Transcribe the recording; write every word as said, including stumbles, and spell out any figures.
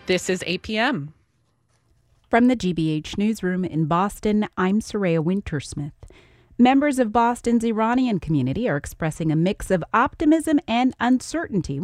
This is eight p.m. From the G B H Newsroom in Boston, I'm Soraya Wintersmith. Members of Boston's Iranian community are expressing a mix of optimism and uncertainty